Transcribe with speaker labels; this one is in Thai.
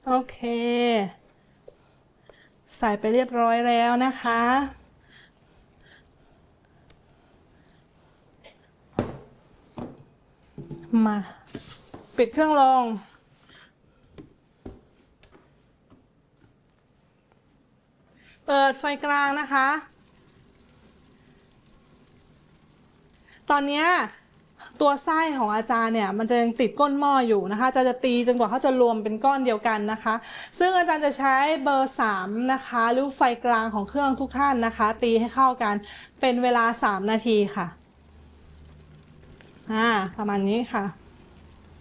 Speaker 1: โอเคใส่ไปเรียบร้อยแล้วนะคะ มาปิดเครื่องลงเปิดไฟกลางนะคะ ตอนนี้ตัวไส้ของอาจารย์เนี่ยมันจะยังติดก้นหม้ออยู่นะคะอาจารย์จะตีจนกว่าเขาจะรวมเป็นก้อนเดียวกันนะคะ ซึ่งอาจารย์จะใช้เบอร์3นะคะหรือไฟกลางของเครื่องทุกท่านนะคะ ตีให้เข้ากันเป็นเวลา3 นาทีค่ะประมาณนี้ค่ะ